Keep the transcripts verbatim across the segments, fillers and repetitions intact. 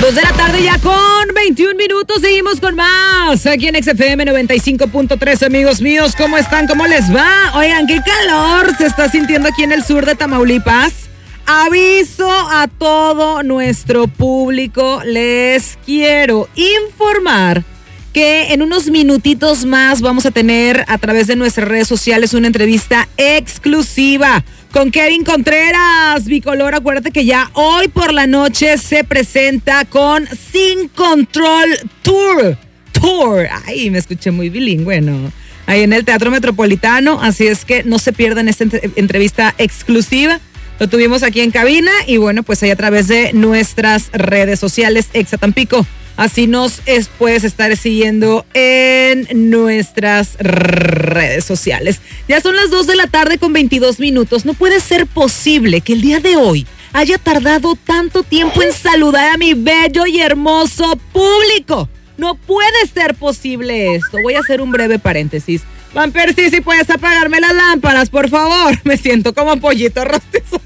Dos de la tarde ya con veintiún minutos, seguimos con más aquí en X F M noventa y cinco punto tres, amigos míos, ¿cómo están? ¿Cómo les va? Oigan, qué calor se está sintiendo aquí en el sur de Tamaulipas. Aviso a todo nuestro público, les quiero informar que en unos minutitos más vamos a tener a través de nuestras redes sociales una entrevista exclusiva con Kevin Contreras, Bicolor. Acuérdate que ya hoy por la noche se presenta con Sin Control Tour. Tour. Ay, me escuché muy bilingüe, ¿no? Ahí en el Teatro Metropolitano, así es que no se pierdan esta ent- entrevista exclusiva. Lo tuvimos aquí en cabina y bueno, pues ahí a través de nuestras redes sociales, Exa Tampico. Así nos es, puedes estar siguiendo en nuestras redes sociales. Ya son las dos de la tarde con veintidós minutos. No puede ser posible que el día de hoy haya tardado tanto tiempo en saludar a mi bello y hermoso público. No puede ser posible esto. Voy a hacer un breve paréntesis. Vamper, sí, sí puedes apagarme las lámparas, por favor. Me siento como pollito rostizado.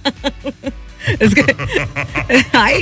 Es que... ¡Ay,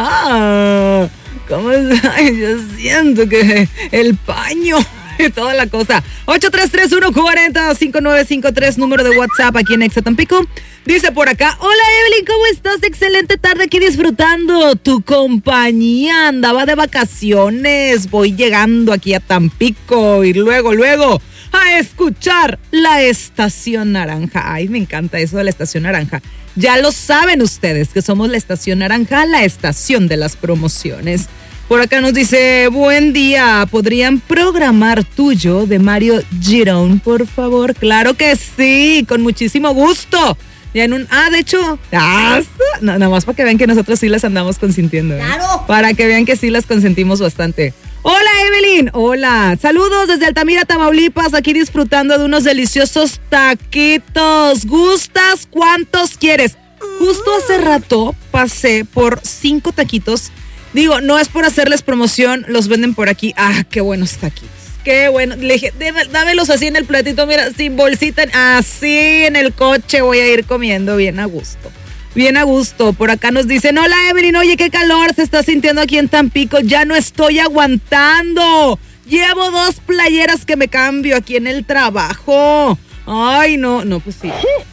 no! ¿Cómo es? Ay, yo siento que el paño y toda la cosa. ocho tres tres uno cuatro cero cinco nueve cinco tres, número de WhatsApp aquí en Exa Tampico. Dice por acá: hola Evelyn, ¿cómo estás? Excelente tarde aquí disfrutando tu compañía. Andaba de vacaciones, voy llegando aquí a Tampico y luego, luego a escuchar la Estación Naranja. Ay, me encanta eso de la Estación Naranja. Ya lo saben ustedes que somos la Estación Naranja, la estación de las promociones. Por acá nos dice: buen día, ¿podrían programar Tuyo de Mario Girón, por favor? Claro que sí, con muchísimo gusto. Ya en un, ah, de hecho, ah, no, nada más para que vean que nosotros sí las andamos consintiendo, ¿eh? Claro. Para que vean que sí las consentimos bastante. Hola Evelyn, hola, saludos desde Altamira, Tamaulipas, aquí disfrutando de unos deliciosos taquitos. ¿Gustas? ¿Cuántos quieres? Justo hace rato pasé por cinco taquitos. Digo, no es por hacerles promoción, los venden por aquí. Ah, qué buenos taquitos, qué bueno. Le dije, dámelos así en el platito, mira, sin bolsita, así en el coche voy a ir comiendo bien a gusto. Bien a gusto. Por acá nos dicen: hola Evelyn, oye, qué calor se está sintiendo aquí en Tampico, ya no estoy aguantando. Llevo dos playeras que me cambio aquí en el trabajo. Ay, no, no, pues sí.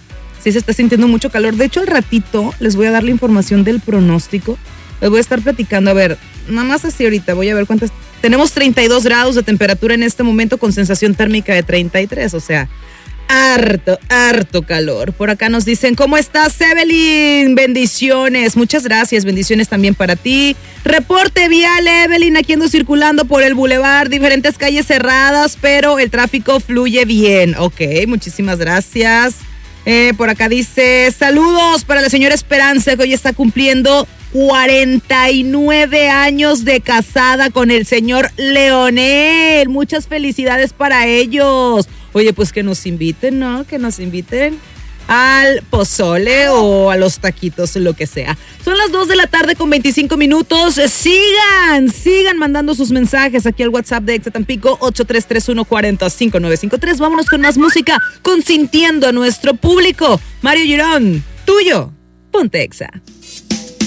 Sí se está sintiendo mucho calor. De hecho, al ratito les voy a dar la información del pronóstico. Les voy a estar platicando, a ver, nada más así ahorita, voy a ver cuántas. Tenemos treinta y dos grados de temperatura en este momento con sensación térmica de treinta y tres, o sea, harto, harto calor. Por acá nos dicen: ¿cómo estás, Evelyn? Bendiciones, muchas gracias, bendiciones también para ti. Reporte vial, Evelyn, aquí ando circulando por el bulevar, diferentes calles cerradas, pero el tráfico fluye bien. Ok, muchísimas gracias. Eh, por acá dice: saludos para la señora Esperanza, que hoy está cumpliendo cuarenta y nueve años de casada con el señor Leonel. Muchas felicidades para ellos. Oye, pues que nos inviten, ¿no? Que nos inviten al pozole o a los taquitos, lo que sea. Son las dos de la tarde con veinticinco minutos. Sigan, sigan mandando sus mensajes aquí al WhatsApp de Exa Tampico, ocho tres tres uno cuatro cero cinco nueve cinco tres. Vámonos con más música, consintiendo a nuestro público. Mario Girón, Tuyo, ponte Exa.